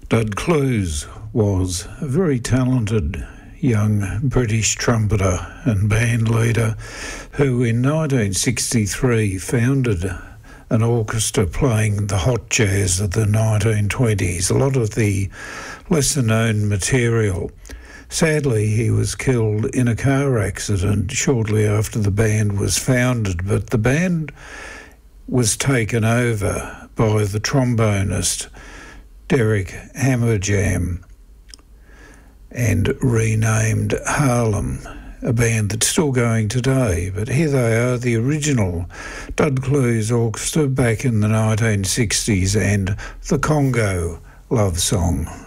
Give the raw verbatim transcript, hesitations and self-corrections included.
Dud Clues was a very talented young British trumpeter and band leader who in nineteen sixty-three founded an orchestra playing the hot jazz of the nineteen twenties, a lot of the lesser-known material. Sadly, he was killed in a car accident shortly after the band was founded, but the band was taken over by the trombonist Derek Hammerjam and renamed Harlem, a band that's still going today. But here they are, the original Dud Clues Orchestra back in the nineteen sixties and the Congo love song.